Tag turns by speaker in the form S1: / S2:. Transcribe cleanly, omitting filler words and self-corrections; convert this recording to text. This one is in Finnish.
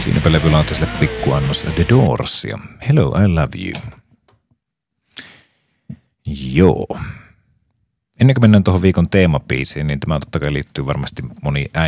S1: Siinäpä levyllä on täsille pikkuannos The Doorsia. Hello, I love you. Joo. Ennen kuin mennään tuohon viikon teemabiisiin, niin tämä totta kai liittyy varmasti moni